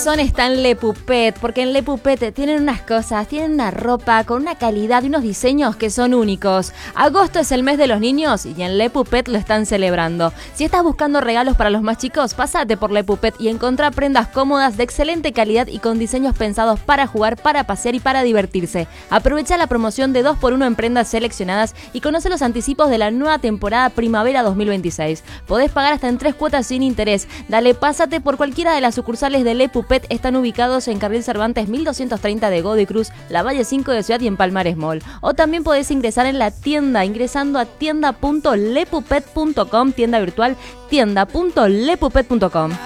razón está en Le Puppet, porque en Le Puppet tienen unas cosas, tienen una ropa con una calidad y unos diseños que son únicos. Agosto es el mes de los niños y en Le Puppet lo están celebrando. Si estás buscando regalos para los más chicos, pasate por Le Puppet y encontrá prendas cómodas de excelente calidad y con diseños pensados para jugar, para pasear y para divertirse. Aprovecha la promoción de 2x1 en prendas seleccionadas y conoce los anticipos de la nueva temporada Primavera 2026. Podés pagar hasta en 3 cuotas sin interés. Dale, pásate por cualquiera de las sucursales de Le Puppet. Están ubicados en Carril Cervantes 1230 de Godoy Cruz, La Valle 5 de Ciudad y en Palmares Mall. O también podés ingresar en la tienda ingresando a tienda.lepuppet.com, tienda virtual tienda.lepuppet.com.